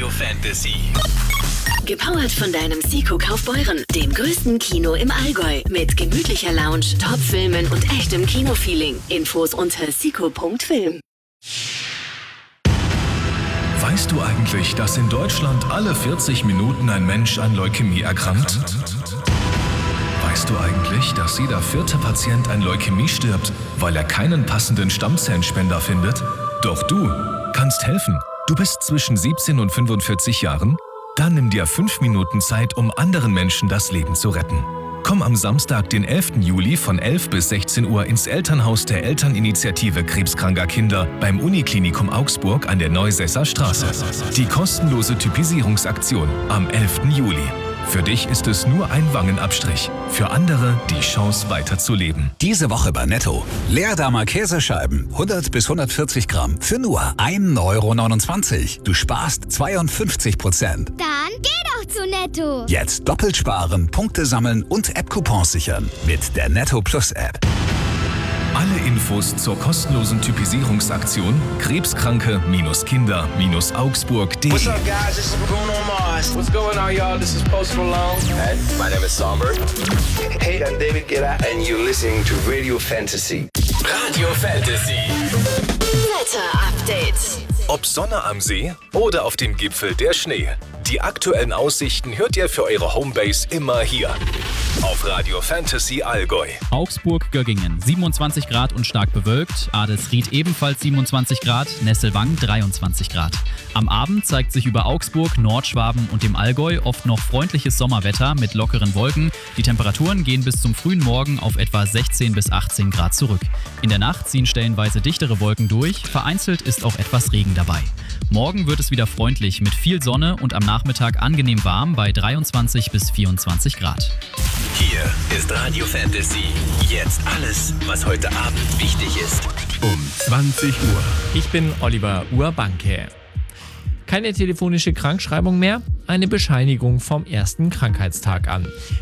Radio Fantasy. Gepowert von deinem Siko Kaufbeuren, dem größten Kino im Allgäu. Mit gemütlicher Lounge, Top-Filmen und echtem Kinofeeling. Infos unter siko.film. Weißt du eigentlich, dass in Deutschland alle 40 Minuten ein Mensch an Leukämie erkrankt? Weißt du eigentlich, dass jeder 4. Patient an Leukämie stirbt, weil er keinen passenden Stammzellenspender findet? Doch du kannst helfen. Du bist zwischen 17 und 45 Jahren? Dann nimm dir 5 Minuten Zeit, um anderen Menschen das Leben zu retten. Komm am Samstag, den 11. Juli von 11 bis 16 Uhr ins Elternhaus der Elterninitiative krebskranker Kinder beim Uniklinikum Augsburg an der Neusesser Straße. Die kostenlose Typisierungsaktion am 11. Juli. Für dich ist es nur ein Wangenabstrich. Für andere die Chance weiterzuleben. Diese Woche bei Netto. Leerdammer Käsescheiben, 100 bis 140 Gramm, für nur 1,29 €. Du sparst 52%. Dann geh doch zu Netto. Jetzt doppelt sparen, Punkte sammeln und App-Coupons sichern mit der Netto Plus App. Alle Infos zur kostenlosen Typisierungsaktion krebskranke-kinder-augsburg.de. What's up, guys? This is Bruno Mars. What's going on, y'all? This is Post Malone. Hey, my name is Somber. Hey, I'm David Guetta, and you're listening to Radio Fantasy. Radio Fantasy. Wetter-Update. Ob Sonne am See oder auf dem Gipfel der Schnee. Die aktuellen Aussichten hört ihr für eure Homebase immer hier. Auf Radio Fantasy Allgäu. Augsburg-Göggingen 27 Grad und stark bewölkt, Adelsried ebenfalls 27 Grad, Nesselwang 23 Grad. Am Abend zeigt sich über Augsburg, Nordschwaben und dem Allgäu oft noch freundliches Sommerwetter mit lockeren Wolken. Die Temperaturen gehen bis zum frühen Morgen auf etwa 16 bis 18 Grad zurück. In der Nacht ziehen stellenweise dichtere Wolken durch, vereinzelt ist auch etwas Regen dabei. Morgen wird es wieder freundlich mit viel Sonne und am Nachmittag angenehm warm bei 23 bis 24 Grad. Hier ist Radio Fantasy. Jetzt alles, was heute Abend wichtig ist. Um 20 Uhr. Ich bin Oliver Urbanke. Keine telefonische Krankschreibung mehr, eine Bescheinigung vom ersten Krankheitstag an.